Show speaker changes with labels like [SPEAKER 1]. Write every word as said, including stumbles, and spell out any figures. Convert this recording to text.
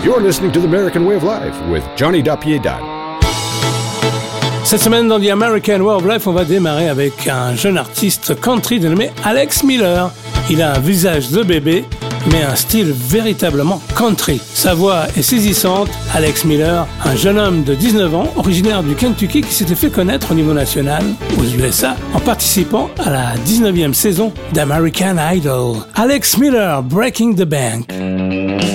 [SPEAKER 1] You're listening to the American Way of Life with Johnny Dapieda.
[SPEAKER 2] Cette semaine, dans The American Way of Life, on va démarrer avec un jeune artiste country dénommé Alex Miller. Il a un visage de bébé, mais un style véritablement country. Sa voix est saisissante. Alex Miller, un jeune homme de dix-neuf ans, originaire du Kentucky, qui s'était fait connaître au niveau national aux U S A en participant à la dix-neuvième saison d'American Idol. Alex Miller, Breaking the Bank.